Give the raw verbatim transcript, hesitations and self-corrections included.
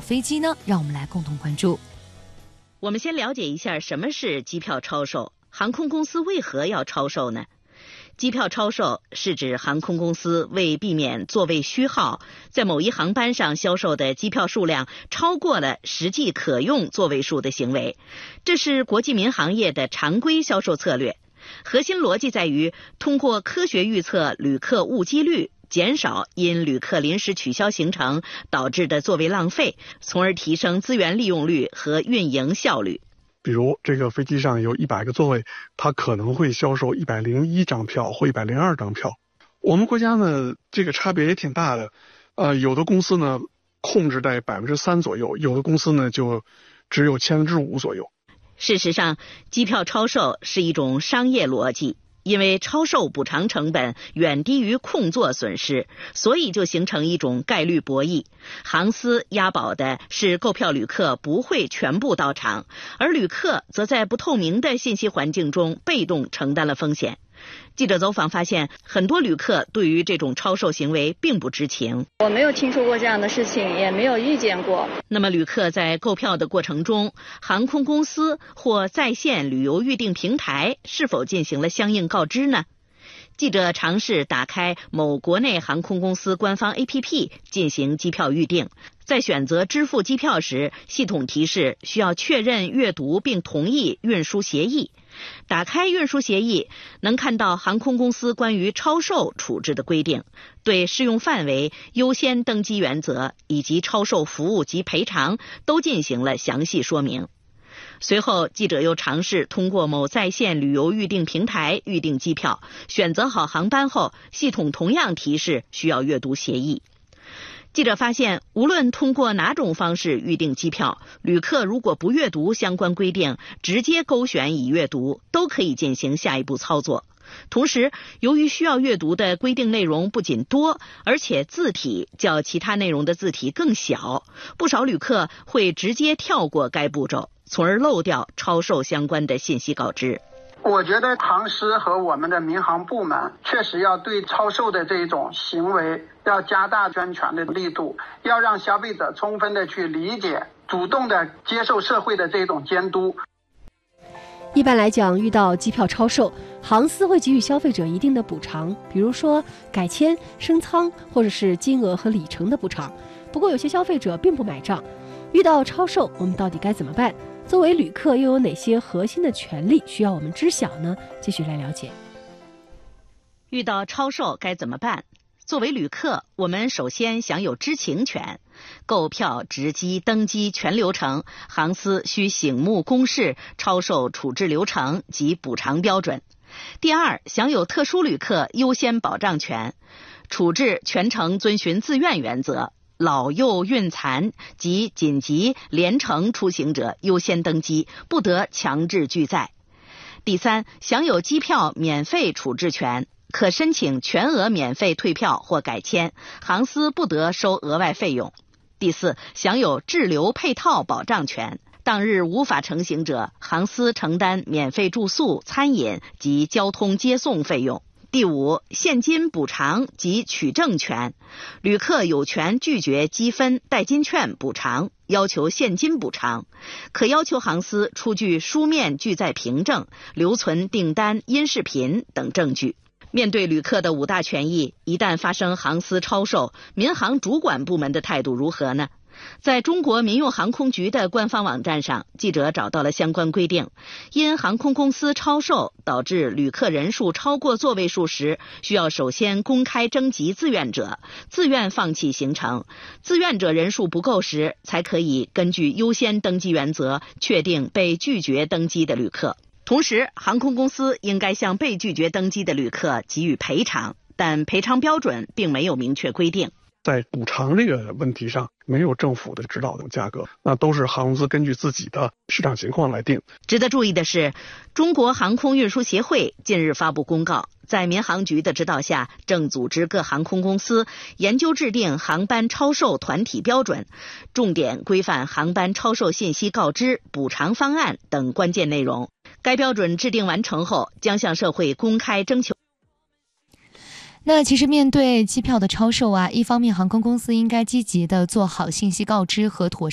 飞机呢？让我们来共同关注。 我们先了解一下什么是机票超售，航空公司为何要超售呢？机票超售是指航空公司为避免座位虚耗，在某一航班上销售的机票数量超过了实际可用座位数的行为，这是国际民航业的常规销售策略。核心逻辑在于通过科学预测旅客误机率，减少因旅客临时取消行程导致的座位浪费，从而提升资源利用率和运营效率。 比如这个飞机上有一百个座位，它可能会销售一百零一张票或一百零二张票。我们国家呢，这个差别也挺大的，呃，有的公司呢控制在百分之三左右，有的公司呢就只有千分之五左右。 事实上，机票超售是一种商业逻辑，因为超售补偿成本远低于空座损失，所以就形成一种概率博弈。航司押宝的是购票旅客不会全部到场，而旅客则在不透明的信息环境中被动承担了风险。记者走访发现，很多旅客对于这种超售行为并不知情。 我没有听说过这样的事情，也没有遇见过。 那么旅客在购票的过程中，航空公司或在线旅游预订平台是否进行了相应告知呢？记者尝试打开某国内航空公司官方 A P P 进行机票预订，在选择支付机票时，系统提示需要确认阅读并同意运输协议。打开运输协议，能看到航空公司关于超售处置的规定，对适用范围、优先登机原则以及超售服务及赔偿都进行了详细说明。随后，记者又尝试通过某在线旅游预订平台预订机票，选择好航班后，系统同样提示需要阅读协议。记者发现，无论通过哪种方式预订机票，旅客如果不阅读相关规定，直接勾选已阅读，都可以进行下一步操作。同时，由于需要阅读的规定内容不仅多，而且字体较其他内容的字体更小，不少旅客会直接跳过该步骤，从而漏掉超售相关的信息告知。 我觉得航司和我们的民航部门确实要对超售的这种行为要加大宣传的力度，要让消费者充分的去理解，主动的接受社会的这种监督。 一般来讲，遇到机票超售，航司会给予消费者一定的补偿，比如说改签、升舱，或者是金额和里程的补偿。不过有些消费者并不买账，遇到超售，我们到底该怎么办？作为旅客，又有哪些核心的权利需要我们知晓呢？继续来了解。 遇到超售该怎么办？作为旅客，我们首先享有知情权，购票、值机、登机全流程，航司需醒目公示超售处置流程及补偿标准。第二，享有特殊旅客优先保障权，处置全程遵循自愿原则，老幼孕残及紧急连程出行者优先登机，不得强制拒载。第三，享有机票免费处置权，可申请全额免费退票或改签，航司不得收额外费用。第四，享有滞留配套保障权，当日无法成行者，航司承担免费住宿、餐饮及交通接送费用。第五，现金补偿及取证权，旅客有权拒绝积分、代金券补偿，要求现金补偿，可要求航司出具书面拒载凭证、留存订单、音视频等证据。面对旅客的五大权益，一旦发生航司超售，民航主管部门的态度如何呢？在中国民用航空局的官方网站上，记者找到了相关规定。因航空公司超售导致旅客人数超过座位数时，需要首先公开征集自愿者，自愿放弃行程。自愿者人数不够时，才可以根据优先登机原则确定被拒绝登机的旅客。同时，航空公司应该向被拒绝登机的旅客给予赔偿，但赔偿标准并没有明确规定。 在补偿这个问题上，没有政府的指导的价格，那都是航空公司根据自己的市场情况来定。 值得注意的是，中国航空运输协会近日发布公告，在民航局的指导下，正组织各航空公司研究制定航班超售团体标准，重点规范航班超售信息告知、补偿方案等关键内容。该标准制定完成后，将向社会公开征求。 那其实面对机票的超售啊，一方面航空公司应该积极的做好信息告知和妥善